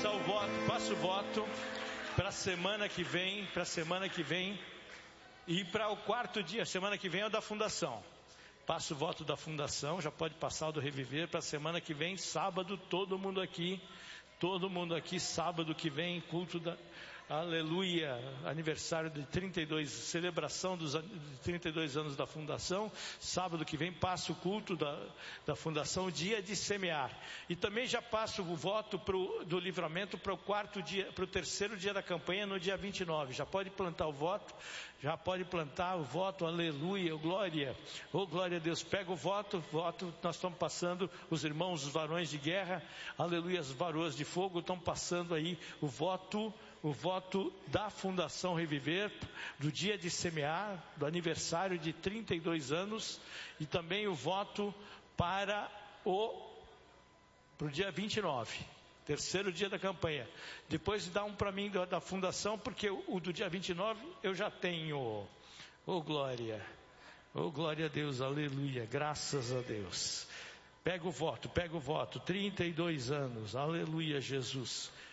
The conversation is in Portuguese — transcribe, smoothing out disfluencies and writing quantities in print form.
Passo o voto para a semana que vem, e para o quarto dia. Semana que vem é o da fundação. Passo o voto da fundação, já pode passar o do Reviver para a semana que vem, sábado, todo mundo aqui, sábado que vem, culto da aleluia, aniversário de 32, celebração dos 32 anos da fundação. Sábado que vem passo o culto da fundação, dia de semear. E também já passo o voto do livramento para o quarto dia, para o terceiro dia da campanha, no dia 29. Já pode plantar o voto, aleluia, oh glória a Deus. Pega o voto, nós estamos passando, os irmãos, os varões de guerra, aleluia, os varoas de fogo estão passando aí o voto da Fundação Reviver, do dia de semear, do aniversário de 32 anos, e também o voto para o dia 29, terceiro dia da campanha. Depois dá um para mim da Fundação, porque o do dia 29 eu já tenho. Oh glória a Deus, aleluia, graças a Deus. Pega o voto, 32 anos, aleluia Jesus.